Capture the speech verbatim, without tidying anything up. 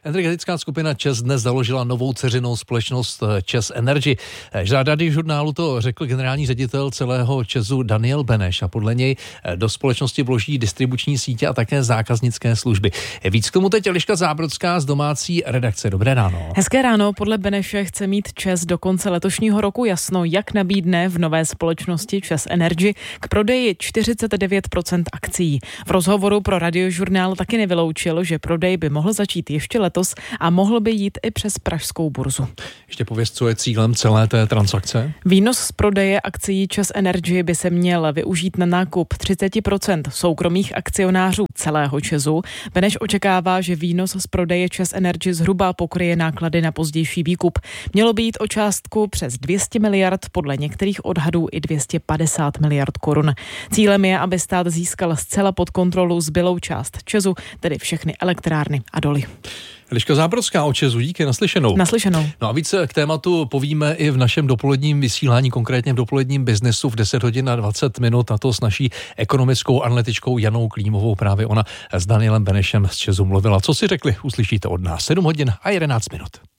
Energetická skupina ČEZ dnes založila novou dceřinou společnost ČEZ Energy. Za Radiožurnálu to řekl generální ředitel celého ČEZu Daniel Beneš a podle něj do společnosti vloží distribuční sítě a také zákaznické služby. Víc k tomu teď Eliška Zábrodská z domácí redakce. Dobré ráno. Hezké ráno. Podle Beneše chce mít ČEZ do konce letošního roku jasno, jak nabídne v nové společnosti ČEZ Energy k prodeji čtyřicet devět procent akcií. V rozhovoru pro Radiožurnál taky nevyloučil, že prodej by mohl začít ještě letos a mohl by jít i přes pražskou burzu. Ještě pověz, co je cílem celé té transakce? Výnos z prodeje akcií ČEZ Energy by se měl využít na nákup třicet procent soukromých akcionářů celého ČEZu. Beneš očekává, že výnos z prodeje ČEZ Energy zhruba pokryje náklady na pozdější výkup. Mělo by jít o částku přes dvě stě miliard, podle některých odhadů i dvě stě padesát miliard korun. Cílem je, aby stát získal zcela pod kontrolu zbylou část ČEZu, tedy všechny elektrárny a doly. Eliška Zábrodská o ČEZu, díky, naslyšenou. Naslyšenou. No a více k tématu povíme i v našem dopoledním vysílání, konkrétně v dopoledním biznesu v deset hodin a dvacet minut, a to s naší ekonomickou analytičkou Janou Klímovou. Právě ona s Danielem Benešem z ČEZu mluvila. Co si řekli, uslyšíte od nás. sedm hodin a jedenáct minut.